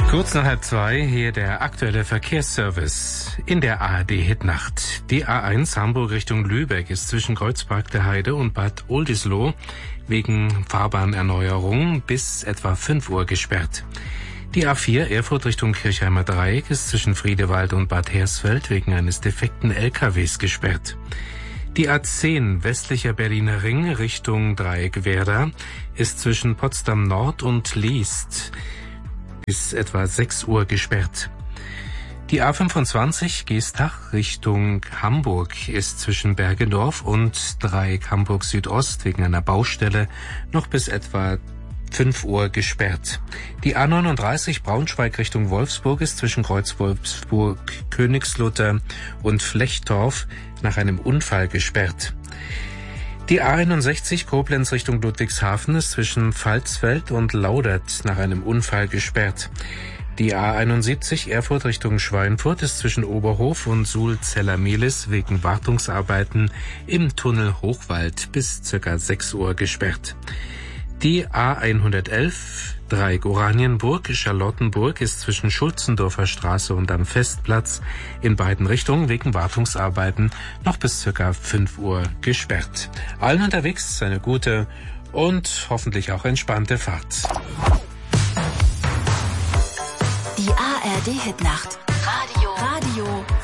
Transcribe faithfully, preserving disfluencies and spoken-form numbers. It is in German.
Kurz nach halb zwei, hier der aktuelle Verkehrsservice in der A R D-Hitnacht. Die A eins Hamburg Richtung Lübeck ist zwischen Kreuzberg der Heide und Bad Oldesloe wegen Fahrbahnerneuerung bis etwa fünf Uhr gesperrt. Die A vier Erfurt Richtung Kirchheimer Dreieck ist zwischen Friedewald und Bad Hersfeld wegen eines defekten L K Ws gesperrt. Die A zehn westlicher Berliner Ring Richtung Dreieck Werder ist zwischen Potsdam Nord und Liest bis etwa sechs Uhr gesperrt. Die A fünfundzwanzig Geestach Richtung Hamburg ist zwischen Bergedorf und Dreieck Hamburg Südost wegen einer Baustelle noch bis etwa fünf Uhr gesperrt. Die A neununddreißig Braunschweig Richtung Wolfsburg ist zwischen Kreuz Wolfsburg, Königslutter und Flechtorf nach einem Unfall gesperrt. Die A einundsechzig Koblenz Richtung Ludwigshafen ist zwischen Pfalzfeld und Laudert nach einem Unfall gesperrt. Die A einundsiebzig Erfurt Richtung Schweinfurt ist zwischen Oberhof und Suhl-Zellermehlis wegen Wartungsarbeiten im Tunnel Hochwald bis ca. sechs Uhr gesperrt. Die A hundertelf Dreieck Oranienburg Charlottenburg ist zwischen Schulzendorfer Straße und am Festplatz in beiden Richtungen wegen Wartungsarbeiten noch bis ca. fünf Uhr gesperrt. Allen unterwegs eine gute und hoffentlich auch entspannte Fahrt. Die A R D-Hitnacht. Radio. Radio